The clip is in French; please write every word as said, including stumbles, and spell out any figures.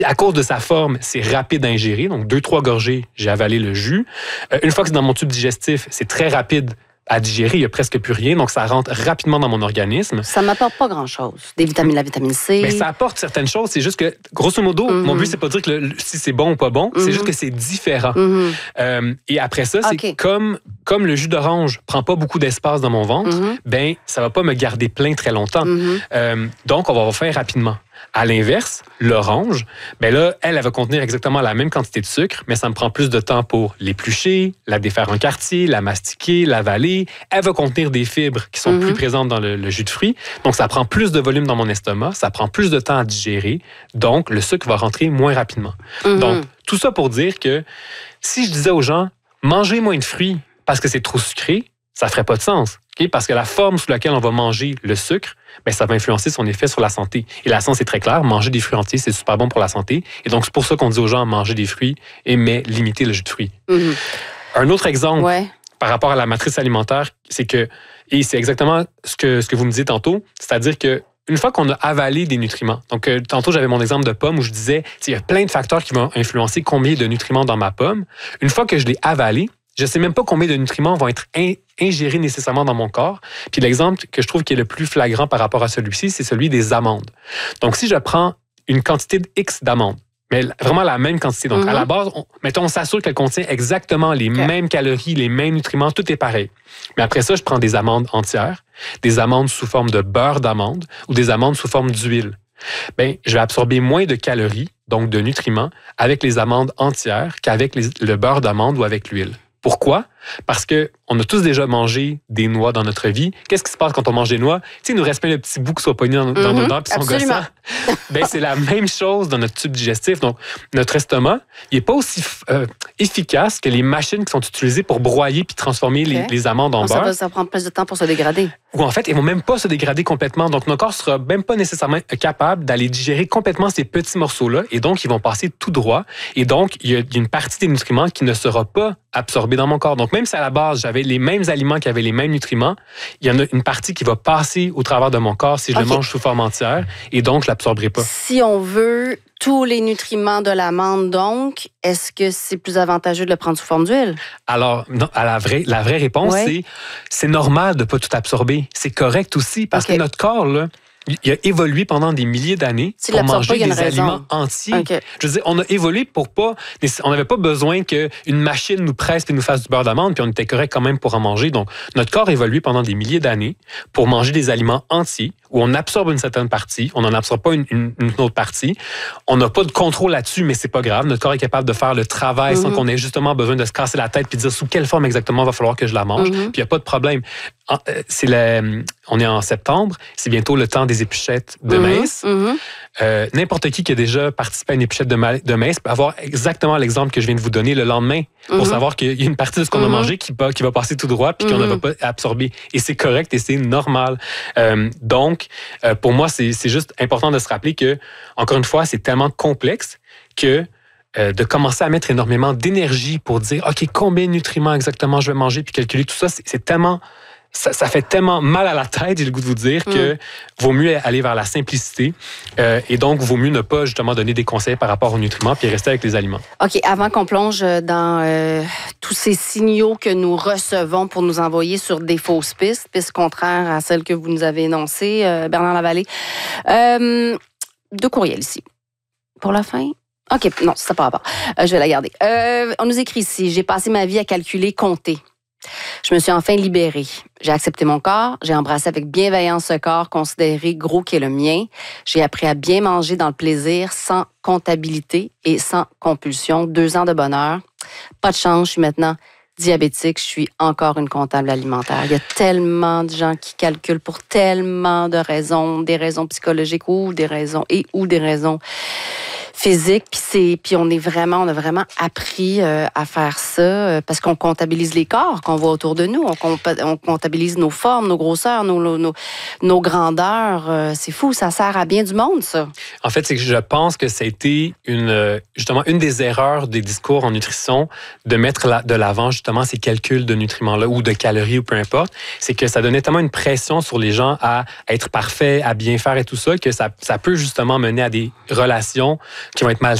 À cause de sa forme, c'est rapide à ingérer. Donc, deux, trois gorgées, j'ai avalé le jus. Euh, une fois que c'est dans mon tube digestif, c'est très rapide à digérer. Il n'y a presque plus rien. Donc, ça rentre rapidement dans mon organisme. Ça ne m'apporte pas grand-chose. Des vitamines, la vitamine C. Bien, ça apporte certaines choses. C'est juste que, grosso modo, mm-hmm. mon but, c'est pas de dire que le, si c'est bon ou pas bon. Mm-hmm. C'est juste que c'est différent. Mm-hmm. Euh, et après ça, c'est okay. comme, comme le jus d'orange prend pas beaucoup d'espace dans mon ventre, mm-hmm. ben ça va pas me garder plein très longtemps. Mm-hmm. Euh, donc, on va le faire rapidement. À l'inverse, l'orange, ben là, elle, elle va contenir exactement la même quantité de sucre, mais ça me prend plus de temps pour l'éplucher, la défaire en quartier, la mastiquer, l'avaler. Elle va contenir des fibres qui sont mm-hmm. plus présentes dans le, le jus de fruits. Donc, ça prend plus de volume dans mon estomac, ça prend plus de temps à digérer. Donc, le sucre va rentrer moins rapidement. Mm-hmm. Donc, tout ça pour dire que si je disais aux gens, mangez moins de fruits parce que c'est trop sucré, ça ferait pas de sens. Okay? Parce que la forme sous laquelle on va manger le sucre, ben, ça va influencer son effet sur la santé. Et la science est très claire, manger des fruits entiers, c'est super bon pour la santé. Et donc, c'est pour ça qu'on dit aux gens, manger des fruits, et mais limiter le jus de fruits. Mm-hmm. Un autre exemple, ouais. par rapport à la matrice alimentaire, c'est que, et c'est exactement ce que, ce que vous me disiez tantôt, c'est-à-dire que une fois qu'on a avalé des nutriments, donc euh, tantôt j'avais mon exemple de pomme où je disais, il y a plein de facteurs qui vont influencer combien de nutriments dans ma pomme. Une fois que je l'ai avalé, je ne sais même pas combien de nutriments vont être in- ingérés nécessairement dans mon corps. Puis l'exemple que je trouve qui est le plus flagrant par rapport à celui-ci, c'est celui des amandes. Donc, si je prends une quantité de X d'amandes, mais vraiment la même quantité. Donc, mm-hmm. à la base, on, mettons, on s'assure qu'elle contient exactement les okay. mêmes calories, les mêmes nutriments, tout est pareil. Mais après ça, je prends des amandes entières, des amandes sous forme de beurre d'amande ou des amandes sous forme d'huile. Bien, je vais absorber moins de calories, donc de nutriments, avec les amandes entières qu'avec les, le beurre d'amande ou avec l'huile. Pourquoi? Parce qu'on a tous déjà mangé des noix dans notre vie. Qu'est-ce qui se passe quand on mange des noix? Tu sais, il nous reste plein de petits bouts qui sont pognés dans, dans mm-hmm, nos dents puis sont gossants. Ben, c'est la même chose dans notre tube digestif. Donc, notre estomac, il n'est pas aussi euh, efficace que les machines qui sont utilisées pour broyer puis transformer okay. les, les amandes en Donc, beurre. Ça, va, ça prend plus de temps pour se dégrader. Ou en fait, ils ne vont même pas se dégrader complètement. Donc, notre corps ne sera même pas nécessairement capable d'aller digérer complètement ces petits morceaux-là. Et donc, ils vont passer tout droit. Et donc, il y a une partie des nutriments qui ne sera pas absorbée dans mon corps. Donc, même si à la base, j'avais les mêmes aliments qui avaient les mêmes nutriments, il y en a une partie qui va passer au travers de mon corps si je okay. le mange sous forme entière. Et donc, je ne l'absorberai pas. Si on veut tous les nutriments de l'amande, donc, est-ce que c'est plus avantageux de le prendre sous forme d'huile? Alors, non, à la, vraie, la vraie réponse, ouais. c'est c'est normal de ne pas tout absorber. C'est correct aussi parce okay. que notre corps, là, il a évolué pendant des milliers d'années si pour manger pas, des raison. aliments entiers. Okay. Je veux dire, on a évolué pour pas... On n'avait pas besoin qu'une machine nous presse et nous fasse du beurre d'amande, puis on était correct quand même pour en manger. Donc, notre corps a évolué pendant des milliers d'années pour manger des aliments entiers, où on absorbe une certaine partie, on n'en absorbe pas une, une, une autre partie. On n'a pas de contrôle là-dessus, mais c'est pas grave. Notre corps est capable de faire le travail mm-hmm. sans qu'on ait justement besoin de se casser la tête puis de dire sous quelle forme exactement il va falloir que je la mange. Mm-hmm. Puis il n'y a pas de problème. C'est la, on est en septembre, c'est bientôt le temps des épluchettes de mm-hmm. maïs. Mm-hmm. Euh, n'importe qui qui a déjà participé à une épluchette de, ma- de maïs peut avoir exactement l'exemple que je viens de vous donner le lendemain pour mm-hmm. savoir qu'il y a une partie de ce qu'on mm-hmm. a mangé qui va, qui va passer tout droit puis mm-hmm. qu'on ne va pas absorber. Et c'est correct et c'est normal. Euh, donc, euh, pour moi, c'est, c'est juste important de se rappeler que, encore une fois, c'est tellement complexe que euh, de commencer à mettre énormément d'énergie pour dire, OK, combien de nutriments exactement je vais manger puis calculer tout ça, c'est, c'est tellement... Ça, ça fait tellement mal à la tête, j'ai le goût de vous dire, mm. que vaut mieux aller vers la simplicité euh, et donc vaut mieux ne pas justement donner des conseils par rapport aux nutriments puis rester avec les aliments. OK, avant qu'on plonge dans euh, tous ces signaux que nous recevons pour nous envoyer sur des fausses pistes, pistes contraires à celles que vous nous avez énoncées, euh, Bernard Lavallée, euh, deux courriels ici. Pour la fin? OK, non, ça n'a pas rapport. Euh, je vais la garder. Euh, on nous écrit ici, j'ai passé ma vie à calculer, compter. Je me suis enfin libérée. J'ai accepté mon corps, j'ai embrassé avec bienveillance ce corps considéré gros qui est le mien. J'ai appris à bien manger dans le plaisir, sans comptabilité et sans compulsion. Deux ans de bonheur. Pas de chance, je suis maintenant diabétique, je suis encore une comptable alimentaire. Il y a tellement de gens qui calculent pour tellement de raisons, des raisons psychologiques ou des raisons et ou des raisons physique, puis c'est puis on est vraiment on a vraiment appris euh, à faire ça euh, parce qu'on comptabilise les corps qu'on voit autour de nous, on, compa- on comptabilise nos formes, nos grosseurs, nos nos, nos grandeurs, euh, c'est fou, ça sert à bien du monde ça. En fait, c'est que je pense que ça a été une justement une des erreurs des discours en nutrition de mettre la, de l'avant justement ces calculs de nutriments là ou de calories ou peu importe, c'est que ça donnait tellement une pression sur les gens à être parfaits, à bien faire et tout ça que ça ça peut justement mener à des relations qui vont être mal